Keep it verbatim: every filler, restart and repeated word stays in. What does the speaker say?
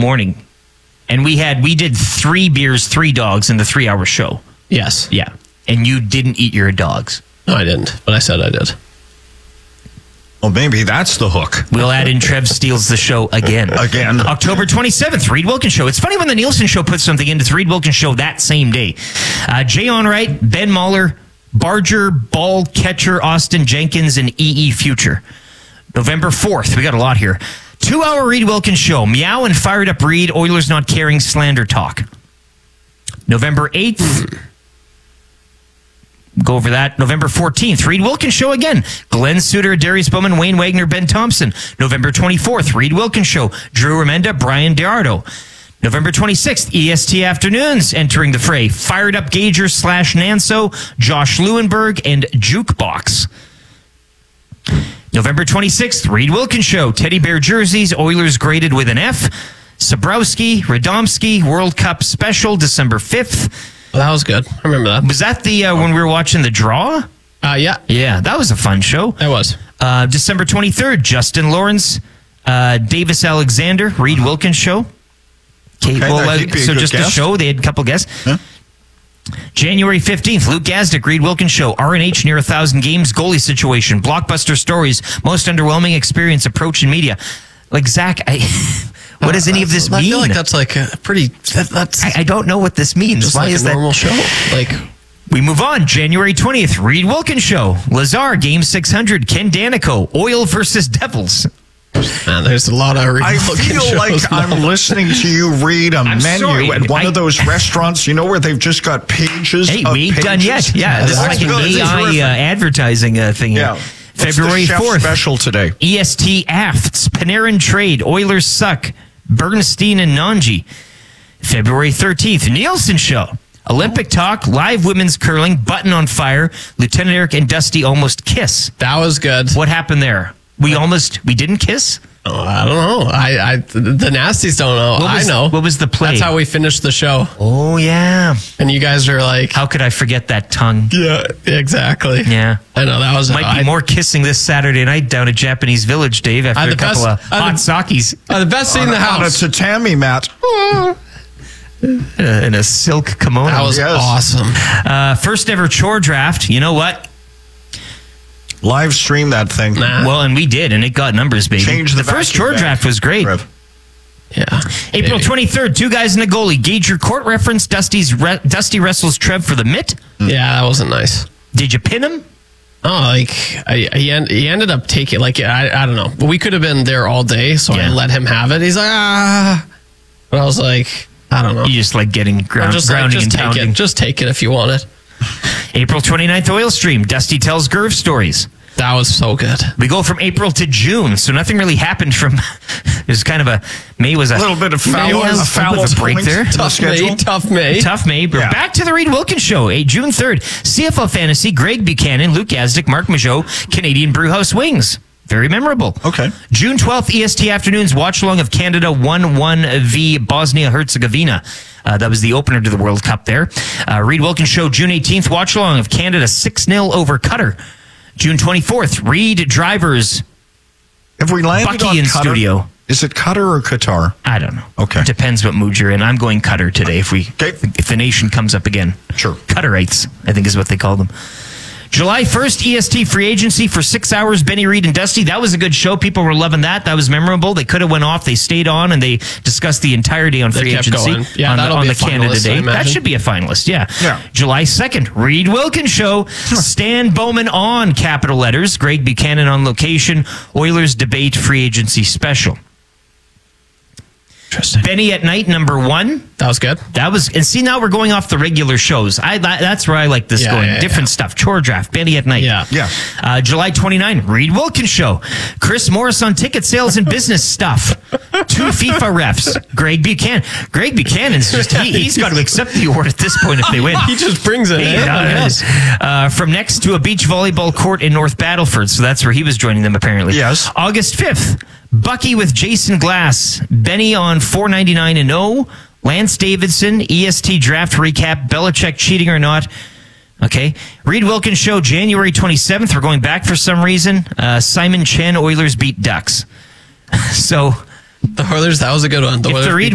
morning, and we had we did three beers, three dogs in the three-hour show. Yes. Yeah, and you didn't eat your dogs. No, I didn't, but I said I did. Well, maybe that's the hook. We'll add in Trev steals the show again. Again. October twenty-seventh, Reed Wilkins Show. It's funny when the Nielsen Show puts something in, it's Reed Wilkins Show that same day. Uh, Jay Onright, Ben Mahler, Barger, Ball, Catcher, Austin Jenkins, and E E Future. November fourth, we got a lot here. Two-hour Reed Wilkins Show. Meow and Fired Up Reed, Oilers Not Caring, Slander Talk. November eighth. Go over that. November fourteenth, Reed Wilkins Show again. Glenn Suter, Darius Bowman, Wayne Wagner, Ben Thompson. November twenty-fourth, Reed Wilkins Show. Drew Remenda, Brian DiArdo. November twenty-sixth, E S T Afternoons entering the fray. Fired Up Gager slash Nanso, Josh Lewinberg, and Jukebox. November twenty-sixth, Reed Wilkins Show. Teddy Bear jerseys, Oilers graded with an F. Sabrowski, Radomski, World Cup Special, December fifth. Well, that was good. I remember that. Was that the uh, when we were watching the draw? Uh, yeah. Yeah, that was a fun show. It was. Uh, December twenty-third, Justin Lawrence, uh, Davis Alexander, Reed Wilkins Show. Okay, Okay, well, that uh, could be a so good just guess. a show. They had a couple guests. Huh? January fifteenth, Luke Gazdick, Reed Wilkins Show. R N H near a thousand games, goalie situation, blockbuster stories, most underwhelming experience, approach in media. Like, Zach, I, what does any of this I mean? feel like that's like a pretty. That, that's I, I don't know what this means. just Why like is a that? normal show. Like, We move on. January twentieth, Reed Wilkins Show. Lazar, Game six hundred. Ken Danico, Oil versus Devils. man, there's a lot of. Reed I Wilkins feel shows like now. I'm listening to you read a I'm menu sorry. at one I- of those restaurants, you know, where they've just got pages Hey, of we ain't pages. done yet. Yeah, this is That's like an good. This is A I terrific. uh, advertising uh, thing. Yeah. Here. What's the February chef fourth. special today? E S T Afts, Panarin Trade, Oilers Suck, Bernstein and Nanji. February thirteenth, Nielsen Show. Olympic Talk, live women's curling, Button on Fire, Lieutenant Eric and Dusty almost kiss. That was good. What happened there? We almost, we didn't kiss? Oh, I don't know. I, I the nasties don't know. What was- I know. what was the play? That's how we finished the show. Oh, yeah. And you guys are like, How could I forget that tongue? yeah, exactly. Yeah. I know that was Might be I- more kissing this Saturday night down at Japanese Village, Dave, after Uh, a the couple best- of uh, hot the- sakis uh, the best thing in the On a house. tatami mat. in a, in a silk kimono. That was Yes. awesome. Uh, first ever chore draft. You know what? Live stream that thing. Nah. Well, and we did, and it got numbers, baby. Change the first vacuum chore bag. draft was great. Rev. Yeah. April Maybe. twenty-third, two guys in the goalie. Gauge your court reference. Dusty's re- Dusty wrestles Trev for the mitt. Yeah, that wasn't nice. Did you pin him? Oh, like I, I, he en- he ended up taking like I, I don't know, but we could have been there all day, so Yeah. I let him have it. He's like ah, but I was like, I don't know. You just like getting I'm ground, just like, grounding just and take pounding. it, just take it if you want it. April twenty-ninth, Oil Stream. Dusty tells Gerv stories. That was so good. We go from April to June, so nothing really happened from. It was kind of a May was a, A little bit of May foul, was a foul bit of a break point there. to the Tough schedule. May, tough May. Tough May. We're Yeah. back to the Reed Wilkins Show. A June third, C F L Fantasy, Greg Buchanan, Luke Gazdick, Mark Majot, Canadian Brewhouse Wings. Very memorable. Okay. June twelfth, E S T Afternoons, watch along of Canada one one v Bosnia-Herzegovina. Uh, that was the opener to the World Cup there. Uh, Reed Wilkins Show, June eighteenth, watch along of Canada six nil over Qatar. June twenty-fourth, Reed Drivers. Have we landed Bucky on in Qatar? studio. Is it Qatar or Qatar? I don't know. Okay. Depends what mood you're in. I'm going Qatar today if we Okay. if the nation comes up again. Sure. Qatarites, I think is what they call them. July first, E S T free agency for six hours. Benny Reed and Dusty. That was a good show. People were loving that. That was memorable. They could have went off. They stayed on and they discussed the entire day on They free kept agency going. Yeah, on the, that'll on be the a Canada finalist, I Day. That imagine. should be a finalist. Yeah. Yeah. July second, Reed Wilkins Show. Stan Bowman on capital letters. Greg Buchanan on location. Oilers debate free agency special. Interesting. Benny at Night, number one. That was good. That was, and see, now we're going off the regular shows. I that, That's where I like this Yeah, going. yeah, Different yeah. stuff. Chore draft, Benny at Night. Yeah. Yeah. Uh, July twenty-ninth, Reed Wilkins Show. Chris Morris on ticket sales and business stuff. Two FIFA refs. Greg Buchanan. Greg Buchanan's just, he, he's got to accept the award at this point if they win. He just brings it. He in. does. Uh, from next to a beach volleyball court in North Battleford. So that's where he was joining them, apparently. Yes. August fifth, Bucky with Jason Glass. Benny on four ninety-nine and oh. Lance Davidson, E S T draft recap. Belichick cheating or not. Okay. Reed Wilkins Show, January twenty-seventh. We're going back for some reason. Uh, Simon Chen, Oilers beat Ducks. So The Oilers, that was a good one. The if Oilers the Reed